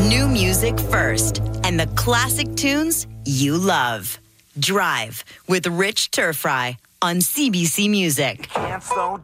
New music first, and the classic tunes you love. Drive with Rich Turfry on CBC Music. Can't slow